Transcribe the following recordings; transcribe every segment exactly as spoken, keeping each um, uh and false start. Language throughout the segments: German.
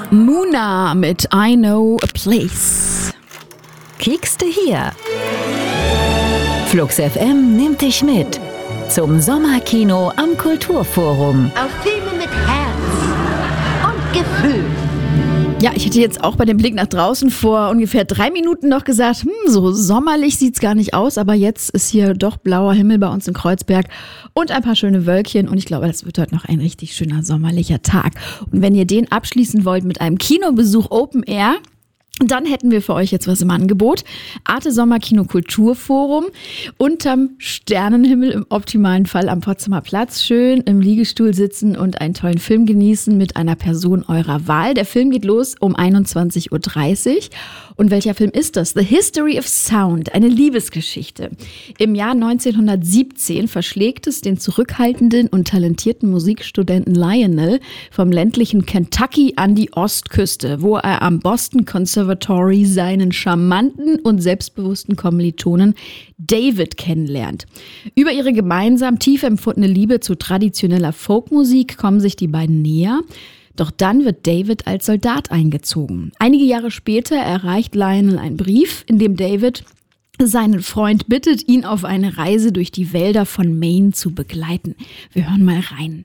Muna mit I Know a Place. Kiekste hier. Flux F M nimmt dich mit zum Sommerkino am Kulturforum. Auf Filme mit Herz und Gefühl. Ja, ich hätte jetzt auch bei dem Blick nach draußen vor ungefähr drei Minuten noch gesagt, hm, so sommerlich sieht's gar nicht aus, aber jetzt ist hier doch blauer Himmel bei uns in Kreuzberg und ein paar schöne Wölkchen und ich glaube, das wird heute noch ein richtig schöner sommerlicher Tag. Und wenn ihr den abschließen wollt mit einem Kinobesuch Open Air, dann hätten wir für euch jetzt was im Angebot. Arte Sommerkino Kulturforum unterm Sternenhimmel im optimalen Fall am Potsdamer Platz. Schön im Liegestuhl sitzen und einen tollen Film genießen mit einer Person eurer Wahl. Der Film geht los um einundzwanzig Uhr dreißig. Und welcher Film ist das? The History of Sound, eine Liebesgeschichte. Im Jahr neunzehnhundertsiebzehn verschlägt es den zurückhaltenden und talentierten Musikstudenten Lionel vom ländlichen Kentucky an die Ostküste, wo er am Boston Conservatory seinen charmanten und selbstbewussten Kommilitonen David kennenlernt. Über ihre gemeinsam tief empfundene Liebe zu traditioneller Folkmusik kommen sich die beiden näher. Doch dann wird David als Soldat eingezogen. Einige Jahre später erreicht Lionel einen Brief, in dem David seinen Freund bittet, ihn auf eine Reise durch die Wälder von Maine zu begleiten. Wir hören mal rein.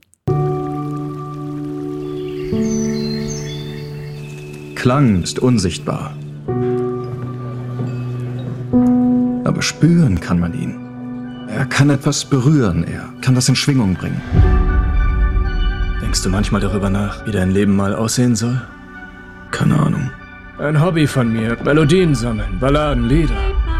Klang ist unsichtbar. Aber spüren kann man ihn. Er kann etwas berühren, er kann was in Schwingung bringen. Denkst du manchmal darüber nach, wie dein Leben mal aussehen soll? Keine Ahnung. Ein Hobby von mir, Melodien sammeln, Balladen, Lieder.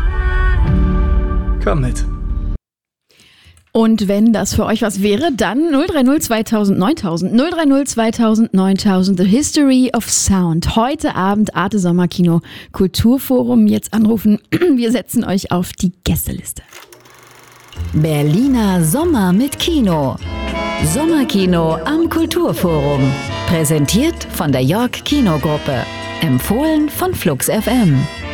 Komm mit. Und wenn das für euch was wäre, dann null drei null zweitausend neuntausend, null drei null zweitausend neuntausend, The History of Sound. Heute Abend Arte Sommerkino Kulturforum. Jetzt anrufen, wir setzen euch auf die Gästeliste. Berliner Sommer mit Kino. Sommerkino am Kulturforum. Präsentiert von der York Kinogruppe. Empfohlen von Flux F M.